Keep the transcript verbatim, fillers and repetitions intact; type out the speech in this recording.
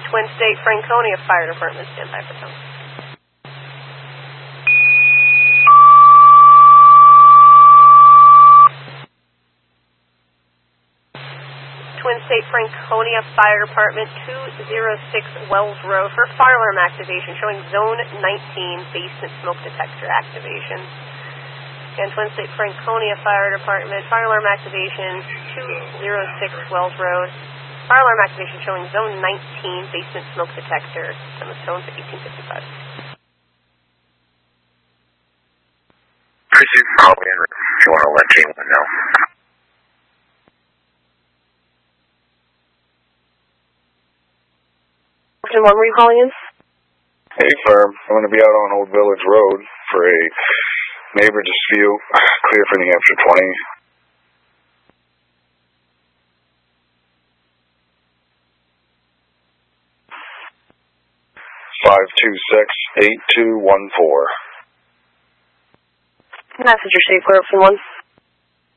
Twin State Franconia Fire Department, stand by for tone. Twin State Franconia Fire Department, two oh six Wells Road for fire alarm activation, showing zone nineteen basement smoke detector activation. And Twin State Franconia Fire Department, fire alarm activation, two oh six Wells Road. Fire alarm activation showing zone nineteen basement smoke detector. And the tone to eighteen fifty-five. Could you call me in if you want to let anyone know? When were you calling in? Hey, firm. I'm going to be out on Old Village Road for a neighbor dispute. Clear for New Hampshire twenty. five two six, eight two one four. Message received, clear option one.